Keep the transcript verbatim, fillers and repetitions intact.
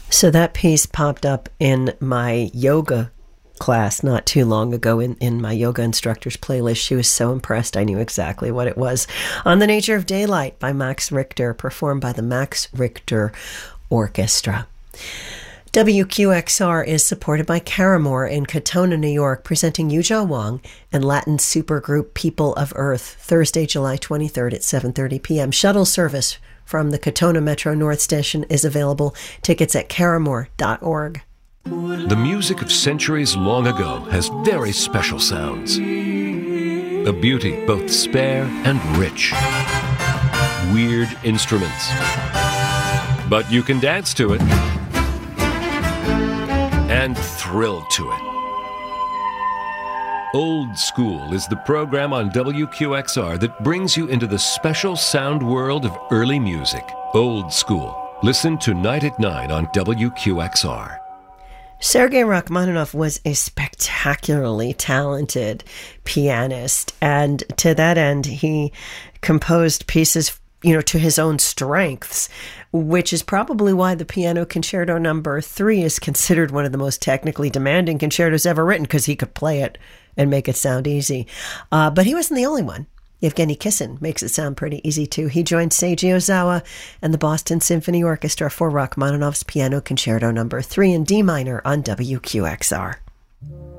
So that piece popped up in my yoga class not too long ago in, in my yoga instructor's playlist. She was so impressed. I knew exactly what it was. On the Nature of Daylight by Max Richter, performed by the Max Richter Orchestra. W Q X R is supported by Caramore in Katona, New York, presenting Yuja Wang and Latin supergroup People of Earth, Thursday, July twenty-third at seven thirty p.m. Shuttle service from the Katona Metro North Station is available. Tickets at caramore dot org. The music of centuries long ago has very special sounds. A beauty both spare and rich. Weird instruments. But you can dance to it. And thrill to it. Old School is the program on W Q X R that brings you into the special sound world of early music. Old School. Listen tonight at nine on W Q X R. Sergei Rachmaninoff was a spectacularly talented pianist, and to that end, he composed pieces, you know, to his own strengths, which is probably why the Piano Concerto Number Three is considered one of the most technically demanding concertos ever written, because he could play it and make it sound easy. Uh, but he wasn't the only one. Evgeny Kissin makes it sound pretty easy too. He joined Seiji Ozawa and the Boston Symphony Orchestra for Rachmaninoff's Piano Concerto Number Three in D minor on W Q X R.